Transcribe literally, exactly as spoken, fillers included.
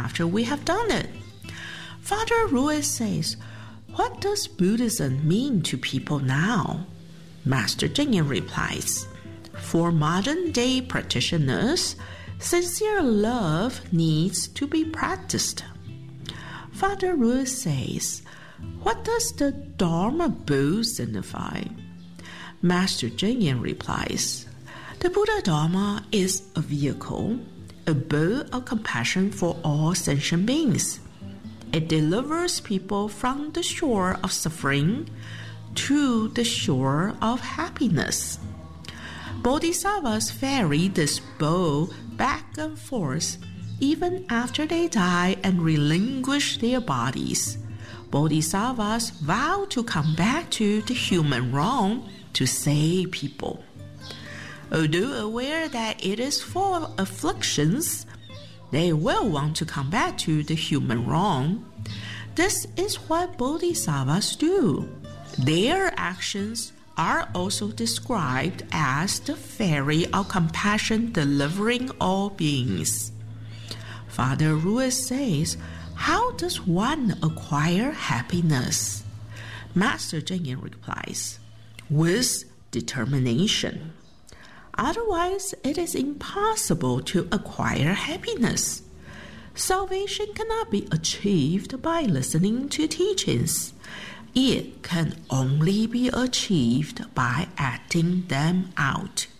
after we have done it. Father Ruiz says, what does Buddhism mean to people now? Master Cheng Yen replies, for modern-day practitioners, sincere love needs to be practiced. Father Ruiz says, what does the Dharma bow signify? Master Cheng Yen replies, the Buddha Dharma is a vehicle, a bow of compassion for all sentient beings. It delivers people from the shore of suffering to the shore of happiness. Bodhisattvas ferry this bow back and forth even after they die and relinquish their bodies. Bodhisattvas vow to come back to the human realm to save people. Although aware that it is full of afflictions, they will want to come back to the human realm. This is what Bodhisattvas do. Their actions are also described as the ferry of compassion delivering all beings. Father Ruiz says, how does one acquire happiness? Master Cheng Yen replies, with determination. Otherwise, it is impossible to acquire happiness. Salvation cannot be achieved by listening to teachings. It can only be achieved by acting them out.